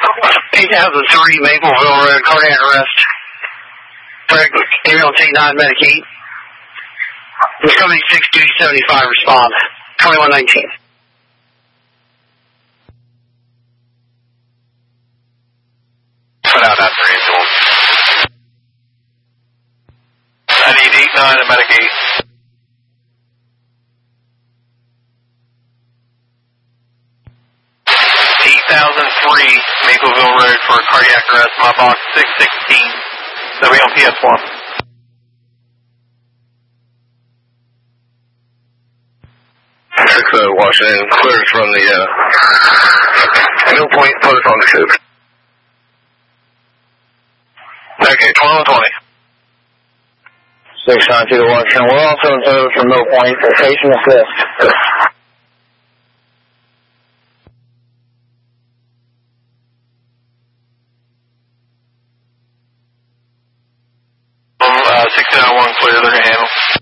8003 Mapleville Road, cardiac arrest. Email T9 Medicaid. Discovery 6275 respond. 2119. Put out after ambulance. I need 89 and Medicaid. Mapleville Road for cardiac arrest, my box 616. They'll be on PS1. Washington, clears from the middle point, put us on the tube. Okay, 1220. 692 to Washington. We're also in service from middle point, patient assist. From 691, clear, they're going to handle.